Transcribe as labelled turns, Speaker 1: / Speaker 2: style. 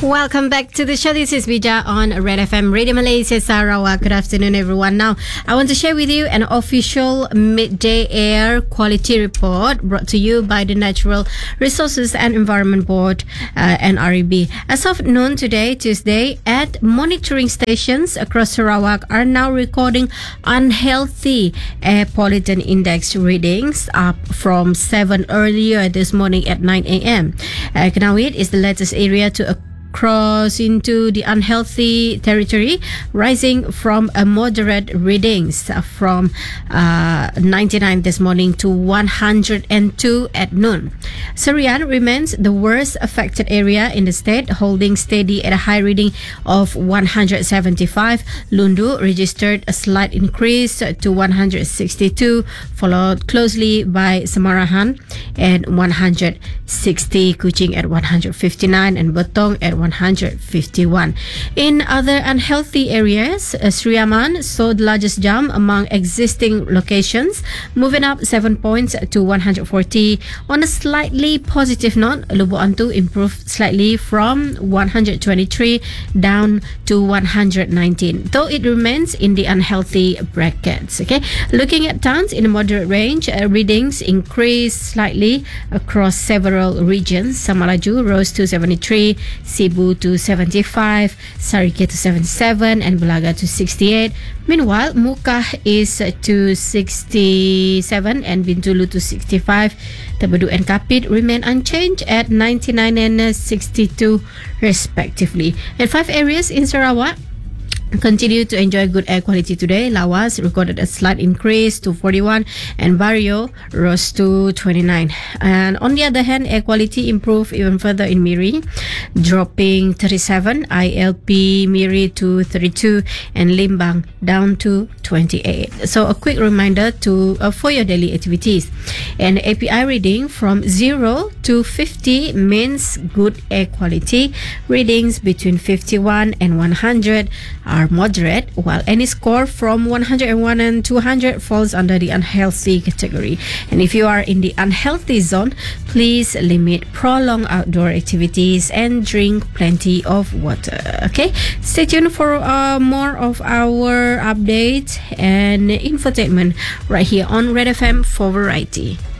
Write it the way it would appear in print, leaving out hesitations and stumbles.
Speaker 1: Welcome back to the show. This is Bija on Red FM Radio Malaysia Sarawak. Good afternoon, everyone. Now, I want to share with you an official midday air quality report brought to you by the Natural Resources and Environment Board, NREB. As of noon today, Tuesday, at monitoring stations across Sarawak are now recording unhealthy air pollutant index readings, up from 7 earlier this morning at 9 a.m. Knowit is the latest area to cross into the unhealthy territory, rising from a moderate readings from 99 this morning to 102 at noon. Serian remains the worst affected area in the state, holding steady at a high reading of 175. Lundu registered a slight increase to 162, followed closely by Samarahan at 160, Kuching at 159, and Betong at 151. In other unhealthy areas, Sriaman saw the largest jump among existing locations, moving up 7 points to 140. On a slightly positive note, Lubuk Antu improved slightly from 123 down to 119, though it remains in the unhealthy brackets. Okay, looking at towns in a moderate range, readings increased slightly across several regions. Samalaju rose to 73, Cebu to 75, Sarike to 77, and Belaga to 68. Meanwhile, Mukah is to 67 and Bintulu to 65. Tabadu and Kapit remain unchanged at 99 and 62 respectively. And 5 areas in Sarawak continue to enjoy good air quality today. Lawas recorded a slight increase to 41 and Barrio rose to 29. And on the other hand, air quality improved even further in Miri, dropping 37, ILP Miri to 32, and Limbang down to 28. So a quick reminder for your daily activities. An API reading from 0 to 50 means good air quality. Readings between 51 and 100 are moderate, while any score from 101 and 200 falls under the unhealthy category. And if you are in the unhealthy zone, please limit prolonged outdoor activities and drink plenty of water. Okay, stay tuned for more of our updates and infotainment right here on Red FM for Variety.